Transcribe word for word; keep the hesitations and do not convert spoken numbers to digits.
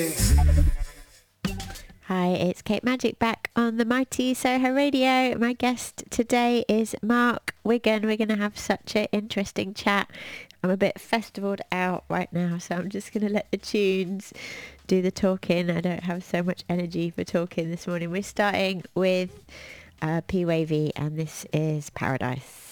Hi, it's Kate Magic back on the Mighty Soho Radio. My guest today is Mark Wigan. We're going to have such an interesting chat. I'm a bit festivaled out right now, so I'm just going to let the tunes do the talking. I don't have so much energy for talking this morning. We're starting with uh, P Wavy, and this is Paradise.